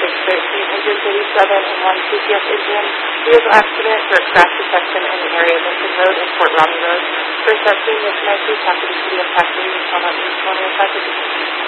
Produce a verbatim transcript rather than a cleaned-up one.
six thirteen thirty-seven and one C P S Indian. Vehicle accident for crash detection in the area of Lincoln Road and Fort Romney Road. First up, being Miss Nancy, talking to the City of Pasadena, on East one oh five.